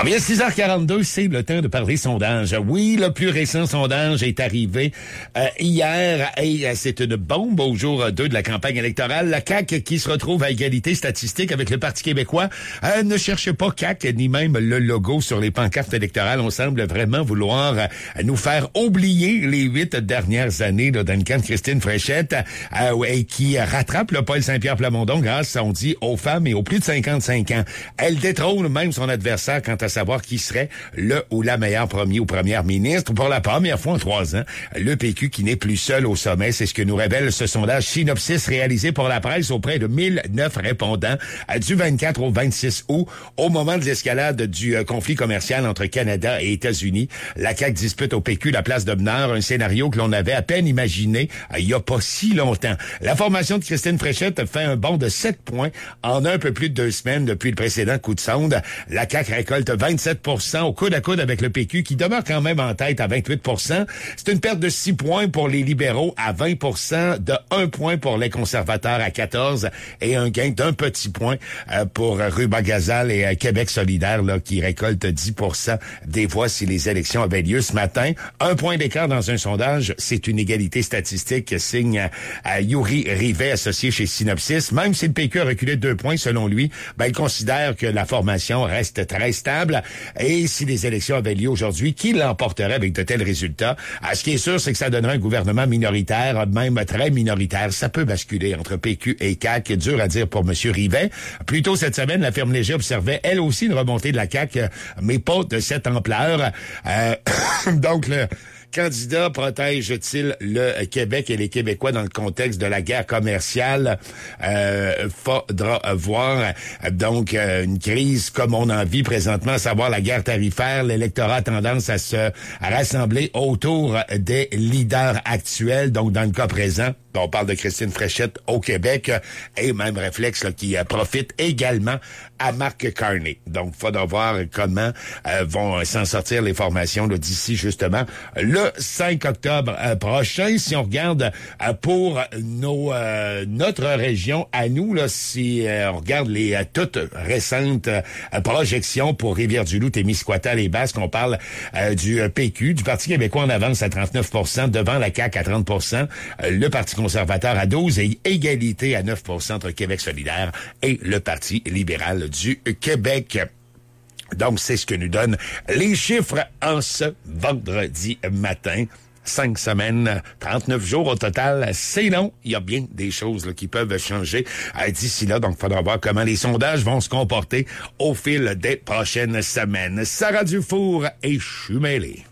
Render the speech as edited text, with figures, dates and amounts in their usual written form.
Ah bien, 6h42, c'est le temps de parler sondage. Oui, le plus récent sondage est arrivé hier et c'est une bombe au jour 2 de la campagne électorale. La CAQ qui se retrouve à égalité statistique avec le Parti québécois. Ne cherchez pas CAQ ni même le logo sur les pancartes électorales. On semble vraiment vouloir nous faire oublier les 8 dernières années là, dans le camp de Christine Fréchette et qui rattrape le Paul Saint-Pierre Plamondon grâce, on dit, aux femmes et aux plus de 55 ans. Elle détrône même son adversaire quant à savoir qui serait le ou la meilleure premier ou première ministre. Pour la première fois en 3 ans, le PQ qui n'est plus seul au sommet. C'est ce que nous révèle ce sondage Synopsis réalisé pour la presse auprès de 1009 répondants du 24 au 26 août. Au moment de l'escalade du conflit commercial entre Canada et États-Unis, la CAQ dispute au PQ la place de meneur, un scénario que l'on avait à peine imaginé il y a pas si longtemps. La formation de Christine Fréchette fait un bond de 7 points en un peu plus de 2 semaines depuis le précédent coup de sonde. La CAQ récolte 27% au coude à coude avec le PQ qui demeure quand même en tête à 28%. C'est une perte de 6 points pour les libéraux à 20%, de 1 point pour les conservateurs à 14% et un gain d'un petit point pour Ruba Gazal et Québec solidaire là, qui récolte 10% des voix si les élections avaient lieu ce matin. 1 point d'écart dans un sondage, c'est une égalité statistique, signe Yuri Rivet, associé chez Synopsis. Même si le PQ a reculé 2 points selon lui, il considère que la formation reste très stable. Et si les élections avaient lieu aujourd'hui, qui l'emporterait avec de tels résultats? Ce qui est sûr, c'est que ça donnerait un gouvernement minoritaire, même très minoritaire. Ça peut basculer entre PQ et CAQ. Dur à dire pour M. Rivet. Plus tôt cette semaine, la Ferme Léger observait, elle aussi, une remontée de la CAQ, mais pas de cette ampleur. Donc, le candidat protège-t-il le Québec et les Québécois dans le contexte de la guerre commerciale? Faudra voir. Donc, une crise comme on en vit présentement, à savoir la guerre tarifaire. L'électorat a tendance à se rassembler autour des leaders actuels. Donc, dans le cas présent, on parle de Christine Fréchette au Québec et même réflexe là, qui profite également à Mark Carney. Donc, faudra voir comment vont s'en sortir les formations là, d'ici justement le 5 octobre prochain. Si on regarde pour notre région à nous, là, si on regarde les toutes récentes projections pour Rivière-du-Loup, Témiscouata, les Basques, on parle du PQ, du Parti québécois en avance à 39%, devant la CAQ à 30%, le Parti conservateur à 12% et égalité à 9% entre Québec solidaire et le Parti libéral du Québec. Donc, c'est ce que nous donnent les chiffres en ce vendredi matin. 5 semaines, 39 jours au total, c'est long. Il y a bien des choses là, qui peuvent changer d'ici là. Donc, il faudra voir comment les sondages vont se comporter au fil des prochaines semaines. Sarah Dufour et je suis mêlé.